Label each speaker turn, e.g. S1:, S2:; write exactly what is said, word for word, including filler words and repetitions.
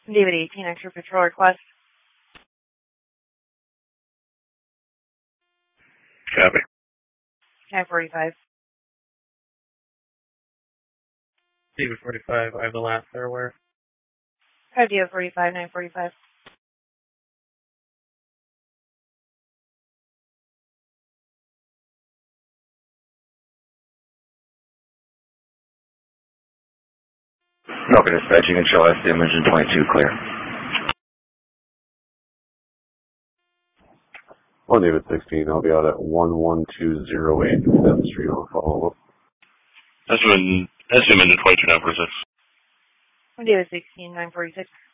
S1: David eighteen, extra patrol request.
S2: Copy.
S1: nine forty-five.
S2: David forty-five, I have the last there where?
S1: five D O forty-five, nine forty-five.
S3: Okay, dispatching and show us the engine twenty-two clear.
S4: One David sixteen, I'll be out at one one two zero eight fifth Street on follow-up.
S2: That's when, that's when engine twenty-two, nine forty-six.
S1: David sixteen, nine forty-six.